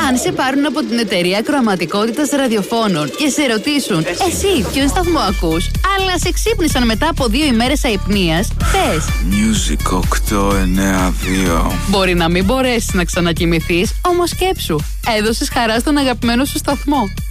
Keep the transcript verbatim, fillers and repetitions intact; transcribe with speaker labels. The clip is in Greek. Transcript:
Speaker 1: Αν σε πάρουν από την εταιρεία ακροαματικότητας ραδιοφώνων και σε ρωτήσουν εσύ ποιον σταθμό ακούς, αλλά σε ξύπνησαν μετά από δύο ημέρες αϊπνίας, πες
Speaker 2: Music οκτώ εννέα δύο.
Speaker 1: Μπορεί να μην μπορέσεις να ξανακοιμηθείς, όμως σκέψου, έδωσες χαρά στον αγαπημένο σου σταθμό.